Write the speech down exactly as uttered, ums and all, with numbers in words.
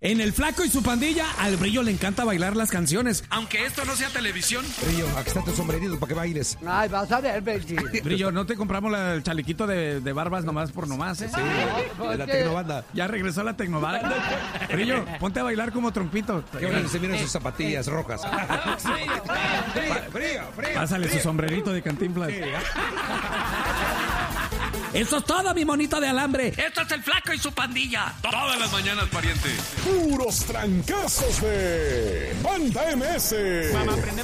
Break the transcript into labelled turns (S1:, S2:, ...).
S1: En El Flaco y su Pandilla, al Brillo le encanta bailar las canciones. Aunque esto no sea televisión.
S2: Brillo, aquí está tu sombrerito para que bailes.
S3: Ay, vas a ver, Benji.
S1: Brillo, no te compramos la- el chalequito de, de barbas nomás por nomás, ¿eh?
S2: Sí, de la tecnobanda.
S1: Ya regresó la tecnovada. Brillo, ponte a bailar como trompito.
S2: Qué bueno que se miran sus zapatillas rojas. Frío, frío.
S1: Pásale su sombrerito de Cantinflas. Eso es todo, mi monito de alambre. Esto es El Flaco y su Pandilla.
S4: Todas las mañanas, pariente.
S5: Puros trancazos de Banda M S.